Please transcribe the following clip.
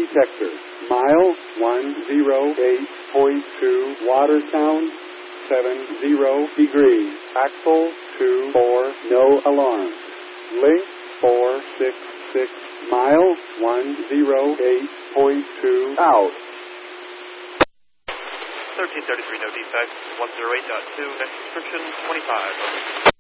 detector. Mile 108.2, Watertown, 70 degrees. Axle 24, no alarm. Link 466, mile 108.2, out. 1333, no defects. 108.2, next description 25.